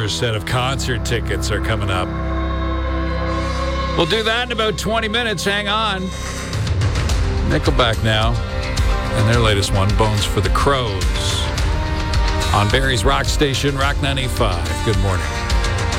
another set of concert tickets are coming up. We'll do that in about 20 minutes. Hang on. Nickelback now. And their latest one, Bones for the Crows. On Barrie's Rock Station, Rock 95. Good morning.